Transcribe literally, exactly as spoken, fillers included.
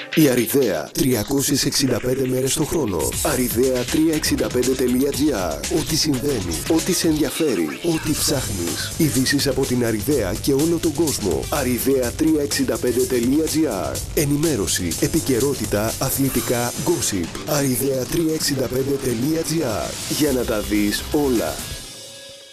Η Αριδαία, τριακόσιες εξήντα πέντε μέρες το χρόνο. αριδαία τριακόσια εξήντα πέντε τελεία τζι άρ. Ό,τι συμβαίνει, ό,τι σε ενδιαφέρει, ό,τι ψάχνεις. Ειδήσεις από την Αριδαία και όλο τον κόσμο. αριδαία τριακόσια εξήντα πέντε τελεία τζι άρ. Ενημέρωση, επικαιρότητα, αθλητικά, gossip. αριδαία τριακόσια εξήντα πέντε τελεία τζι άρ. Για να τα δεις όλα.